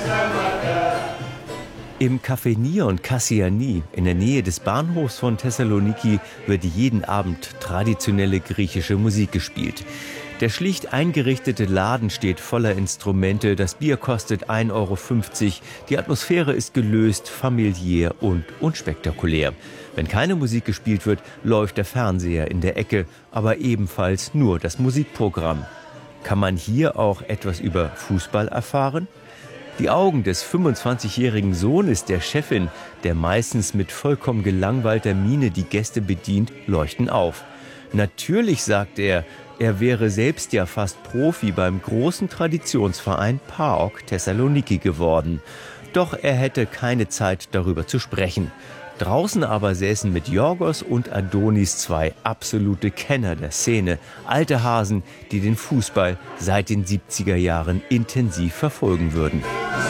Im Café Nion Kassiani in der Nähe des Bahnhofs von Thessaloniki wird jeden Abend traditionelle griechische Musik gespielt. Der schlicht eingerichtete Laden steht voller Instrumente, das Bier kostet 1,50 €, die Atmosphäre ist gelöst, familiär und unspektakulär. Wenn keine Musik gespielt wird, läuft der Fernseher in der Ecke, aber ebenfalls nur das Musikprogramm. Kann man hier auch etwas über Fußball erfahren? Die Augen des 25-jährigen Sohnes der Chefin, der meistens mit vollkommen gelangweilter Miene die Gäste bedient, leuchten auf. Natürlich, sagt er wäre selbst ja fast Profi beim großen Traditionsverein PAOK Thessaloniki geworden. Doch er hätte keine Zeit, darüber zu sprechen. Draußen aber säßen mit Yorgos und Adonis zwei absolute Kenner der Szene, alte Hasen, die den Fußball seit den 70er Jahren intensiv verfolgen würden.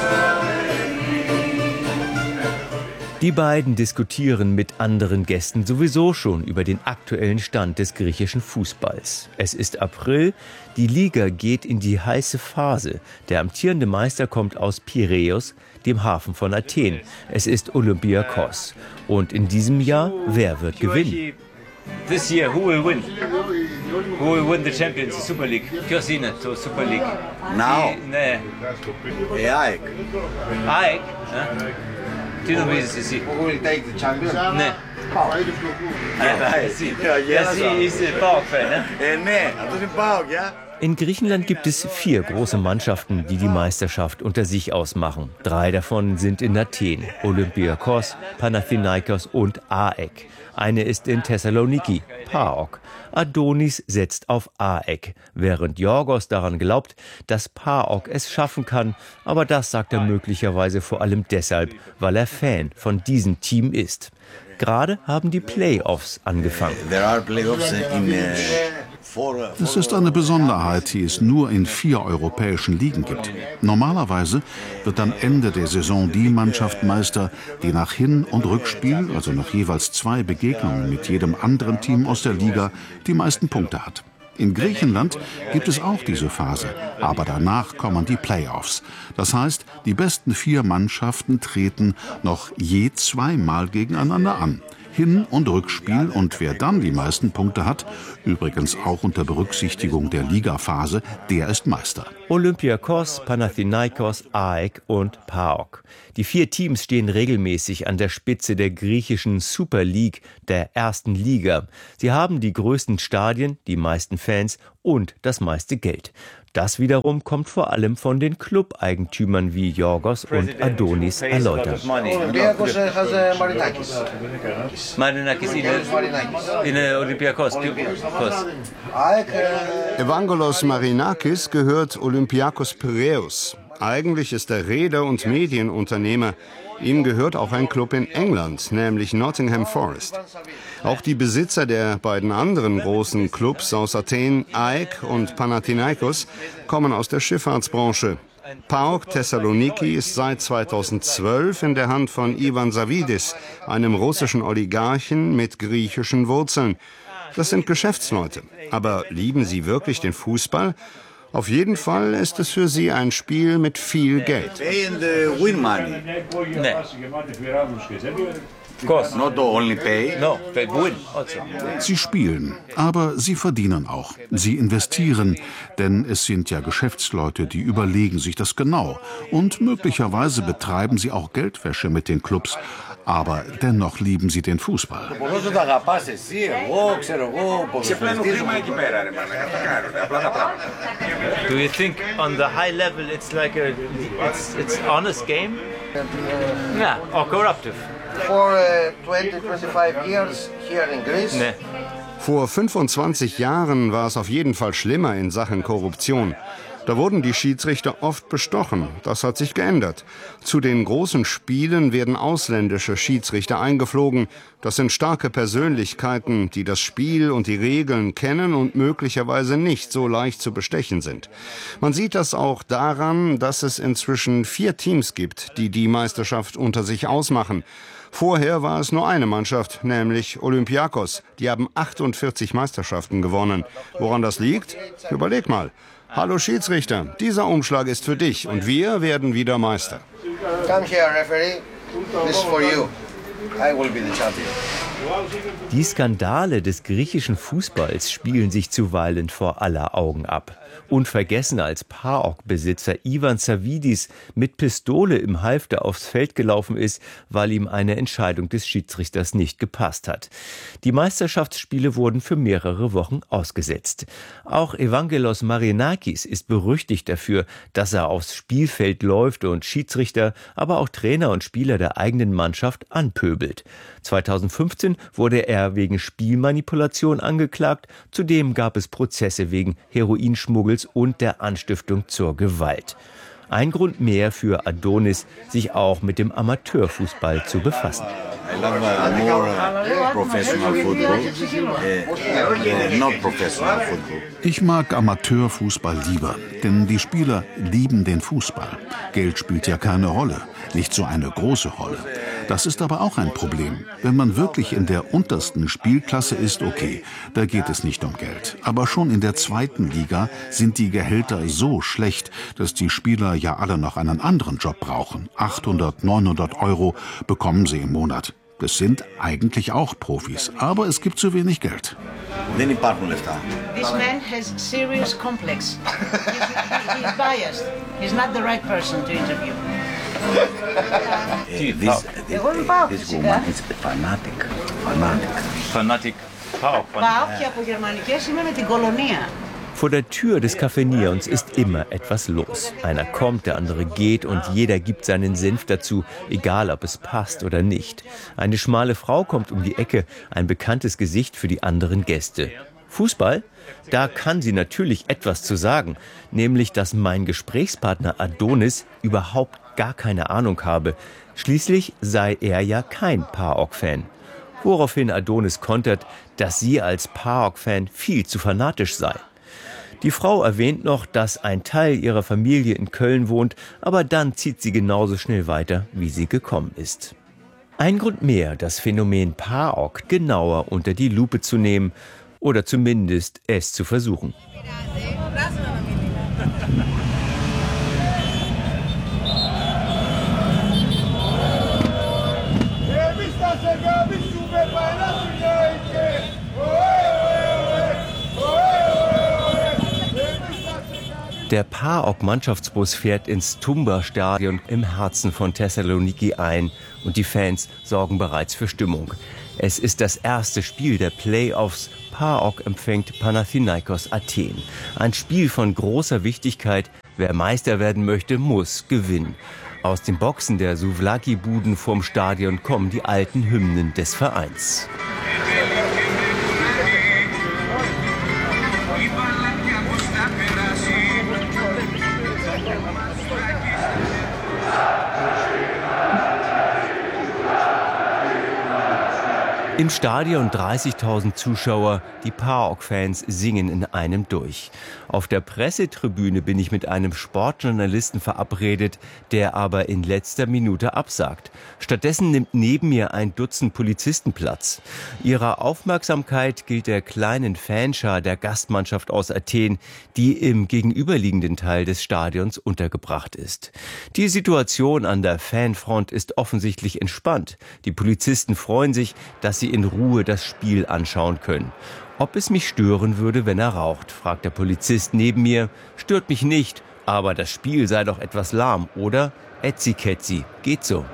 Die beiden diskutieren mit anderen Gästen sowieso schon über den aktuellen Stand des griechischen Fußballs. Es ist April, die Liga geht in die heiße Phase. Der amtierende Meister kommt aus Piräus, dem Hafen von Athen. Es ist Olympiakos. Und in diesem Jahr, wer wird gewinnen? This year, who will win? Who will win the Champions, the Super League? Ποιος είναι το Super League? Now? Ναι. ΑΕΚ. ΑΕΚ? Τι νομίζεις εσύ? Who will take the champion? Ναι. Εσύ είσαι PAOK-Fan, ne? Ναι, αυτός είναι PAOK, ja? In Griechenland gibt es 4 große Mannschaften, die die Meisterschaft unter sich ausmachen. 3 davon sind in Athen, Olympiakos, Panathinaikos und AEK. Eine ist in Thessaloniki, PAOK. Adonis setzt auf AEK, während Yorgos daran glaubt, dass PAOK es schaffen kann. Aber das sagt er möglicherweise vor allem deshalb, weil er Fan von diesem Team ist. Gerade haben die Playoffs angefangen. Es ist eine Besonderheit, die es nur in 4 europäischen Ligen gibt. Normalerweise wird am Ende der Saison die Mannschaft Meister, die nach Hin- und Rückspiel, also nach jeweils 2 Begegnungen mit jedem anderen Team aus der Liga, die meisten Punkte hat. In Griechenland gibt es auch diese Phase, aber danach kommen die Playoffs. Das heißt, die besten 4 Mannschaften treten noch je 2-mal gegeneinander an. Hin- und Rückspiel, und wer dann die meisten Punkte hat, übrigens auch unter Berücksichtigung der Ligaphase, der ist Meister. Olympiakos, Panathinaikos, AEK und PAOK. Die 4 Teams stehen regelmäßig an der Spitze der griechischen Super League, der ersten Liga. Sie haben die größten Stadien, die meisten Fans und das meiste Geld. Das wiederum kommt vor allem von den Club-Eigentümern wie Yorgos und Adonis erläutern. Marinakis είναι Olympiakos. Evangelos Marinakis gehört Olympiakos Piräus. Eigentlich ist er Reeder und Medienunternehmer. Ihm gehört auch ein Club in England, nämlich Nottingham Forest. Auch die Besitzer der beiden anderen großen Clubs aus Athen, AEK und Panathinaikos, kommen aus der Schifffahrtsbranche. PAOK Thessaloniki ist seit 2012 in der Hand von Ivan Savidis, einem russischen Oligarchen mit griechischen Wurzeln. Das sind Geschäftsleute. Aber lieben sie wirklich den Fußball? Auf jeden Fall ist es für sie ein Spiel mit viel Geld. Not only pay. No, they win also. Sie spielen, aber sie verdienen auch. Sie investieren, denn es sind ja Geschäftsleute, die überlegen sich das genau. Und möglicherweise betreiben sie auch Geldwäsche mit den Clubs. Aber dennoch lieben sie den Fußball. Do you think on the high level it's like it's honest game? Yeah, or corruptive? For 20-25 years here in Greece. Nee. Vor 25 Jahren war es auf jeden Fall schlimmer in Sachen Korruption. Da wurden die Schiedsrichter oft bestochen. Das hat sich geändert. Zu den großen Spielen werden ausländische Schiedsrichter eingeflogen. Das sind starke Persönlichkeiten, die das Spiel und die Regeln kennen und möglicherweise nicht so leicht zu bestechen sind. Man sieht das auch daran, dass es inzwischen 4 Teams gibt, die die Meisterschaft unter sich ausmachen. Vorher war es nur eine Mannschaft, nämlich Olympiakos. Die haben 48 Meisterschaften gewonnen. Woran das liegt? Überleg mal. Hallo Schiedsrichter, dieser Umschlag ist für dich und wir werden wieder Meister. Come here, referee. This is for you. I will be the champion. Die Skandale des griechischen Fußballs spielen sich zuweilen vor aller Augen ab. Unvergessen, als PAOK-Besitzer Ivan Savvidis mit Pistole im Halfter aufs Feld gelaufen ist, weil ihm eine Entscheidung des Schiedsrichters nicht gepasst hat. Die Meisterschaftsspiele wurden für mehrere Wochen ausgesetzt. Auch Evangelos Marinakis ist berüchtigt dafür, dass er aufs Spielfeld läuft und Schiedsrichter, aber auch Trainer und Spieler der eigenen Mannschaft anpöbelt. 2015 wurde er wegen Spielmanipulation angeklagt. Zudem gab es Prozesse wegen Heroinschmuggels und der Anstiftung zur Gewalt. Ein Grund mehr für Adonis, sich auch mit dem Amateurfußball zu befassen. I love more professional football, not professional football. Ich mag Amateurfußball lieber, denn die Spieler lieben den Fußball. Geld spielt ja keine Rolle, nicht so eine große Rolle. Das ist aber auch ein Problem. Wenn man wirklich in der untersten Spielklasse ist, okay, da geht es nicht um Geld. Aber schon in der zweiten Liga sind die Gehälter so schlecht, dass die Spieler ja alle noch einen anderen Job brauchen. 800, 900 Euro bekommen sie im Monat. Das sind eigentlich auch Profis, aber es gibt zu wenig Geld. Δεν υπάρχουν λεφτά. This man has serious complex. He's biased. He's not the right person to interview. This woman is a fanatic. Fanatic PAOK. Πάω και από γερμανικές είμαι με την κολονία. Vor der Tür des Cafenierens ist immer etwas los. Einer kommt, der andere geht und jeder gibt seinen Senf dazu, egal ob es passt oder nicht. Eine schmale Frau kommt um die Ecke, ein bekanntes Gesicht für die anderen Gäste. Fußball? Da kann sie natürlich etwas zu sagen, nämlich, dass mein Gesprächspartner Adonis überhaupt gar keine Ahnung habe. Schließlich sei er ja kein PAOK-Fan. Woraufhin Adonis kontert, dass sie als PAOK-Fan viel zu fanatisch sei. Die Frau erwähnt noch, dass ein Teil ihrer Familie in Köln wohnt, aber dann zieht sie genauso schnell weiter, wie sie gekommen ist. Ein Grund mehr, das Phänomen PAOK genauer unter die Lupe zu nehmen oder zumindest es zu versuchen. Der PAOK-Mannschaftsbus fährt ins Tumba-Stadion im Herzen von Thessaloniki ein und die Fans sorgen bereits für Stimmung. Es ist das erste Spiel der Playoffs. PAOK empfängt Panathinaikos Athen. Ein Spiel von großer Wichtigkeit. Wer Meister werden möchte, muss gewinnen. Aus den Boxen der Souvlaki-Buden vorm Stadion kommen die alten Hymnen des Vereins. Im Stadion 30.000 Zuschauer, die PAOK-Fans singen in einem durch. Auf der Pressetribüne bin ich mit einem Sportjournalisten verabredet, der aber in letzter Minute absagt. Stattdessen nimmt neben mir ein Dutzend Polizisten Platz. Ihrer Aufmerksamkeit gilt der kleinen Fanschar der Gastmannschaft aus Athen, die im gegenüberliegenden Teil des Stadions untergebracht ist. Die Situation an der Fanfront ist offensichtlich entspannt. Die Polizisten freuen sich, dass sie in Ruhe das Spiel anschauen können. Ob es mich stören würde, wenn er raucht, fragt der Polizist neben mir. Stört mich nicht, aber das Spiel sei doch etwas lahm, oder? Etzi-ketzi, geht so.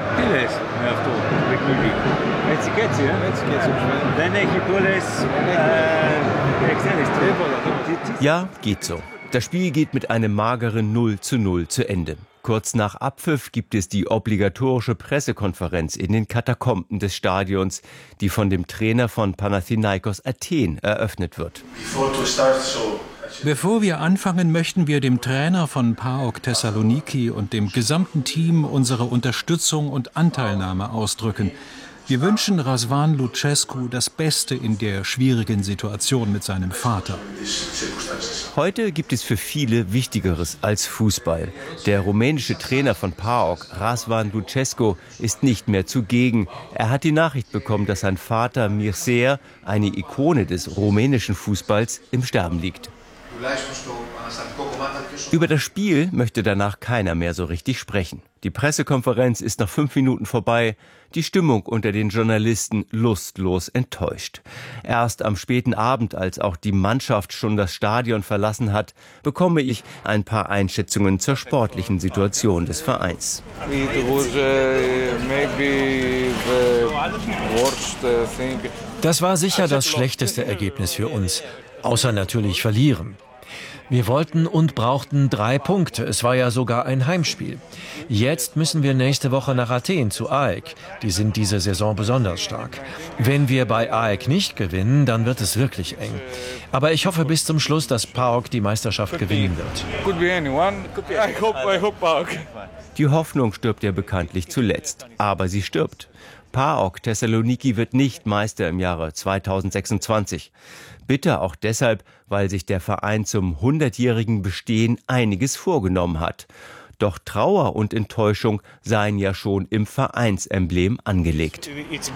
Ja, geht so. Das Spiel geht mit einem mageren 0:0 zu Ende. Kurz nach Abpfiff gibt es die obligatorische Pressekonferenz in den Katakomben des Stadions, die von dem Trainer von Panathinaikos Athen eröffnet wird. Bevor wir anfangen, möchten wir dem Trainer von PAOK Thessaloniki und dem gesamten Team unsere Unterstützung und Anteilnahme ausdrücken. Wir wünschen Razvan Lucescu das Beste in der schwierigen Situation mit seinem Vater. Heute gibt es für viele Wichtigeres als Fußball. Der rumänische Trainer von PAOK, Razvan Lucescu, ist nicht mehr zugegen. Er hat die Nachricht bekommen, dass sein Vater Mircea, eine Ikone des rumänischen Fußballs, im Sterben liegt. Über das Spiel möchte danach keiner mehr so richtig sprechen. Die Pressekonferenz ist nach 5 Minuten vorbei, die Stimmung unter den Journalisten lustlos enttäuscht. Erst am späten Abend, als auch die Mannschaft schon das Stadion verlassen hat, bekomme ich ein paar Einschätzungen zur sportlichen Situation des Vereins. Das war sicher das schlechteste Ergebnis für uns, außer natürlich verlieren. Wir wollten und brauchten 3 Punkte. Es war ja sogar ein Heimspiel. Jetzt müssen wir nächste Woche nach Athen zu AEK. Die sind diese Saison besonders stark. Wenn wir bei AEK nicht gewinnen, dann wird es wirklich eng. Aber ich hoffe bis zum Schluss, dass PAOK die Meisterschaft gewinnen wird. Die Hoffnung stirbt ja bekanntlich zuletzt. Aber sie stirbt. PAOK Thessaloniki wird nicht Meister im Jahre 2026. Bitter auch deshalb, weil sich der Verein zum 100-jährigen Bestehen einiges vorgenommen hat. Doch Trauer und Enttäuschung seien ja schon im Vereinsemblem angelegt.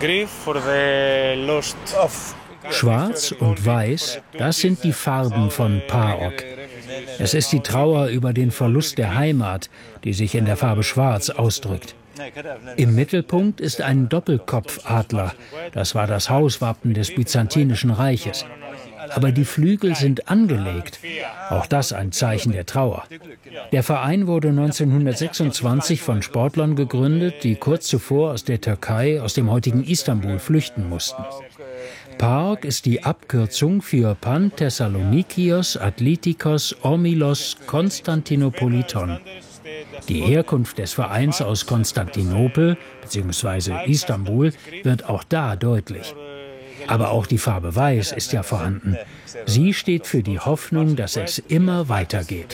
Schwarz und Weiß, das sind die Farben von PAOK. Es ist die Trauer über den Verlust der Heimat, die sich in der Farbe Schwarz ausdrückt. Im Mittelpunkt ist ein Doppelkopfadler. Das war das Hauswappen des Byzantinischen Reiches. Aber die Flügel sind angelegt. Auch das ein Zeichen der Trauer. Der Verein wurde 1926 von Sportlern gegründet, die kurz zuvor aus der Türkei, aus dem heutigen Istanbul, flüchten mussten. PAOK ist die Abkürzung für Panthessalonikios Athletikos Ormilos Konstantinopoliton. Die Herkunft des Vereins aus Konstantinopel bzw. Istanbul wird auch da deutlich. Aber auch die Farbe Weiß ist ja vorhanden. Sie steht für die Hoffnung, dass es immer weitergeht.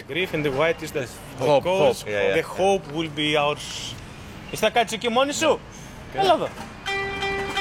Hope.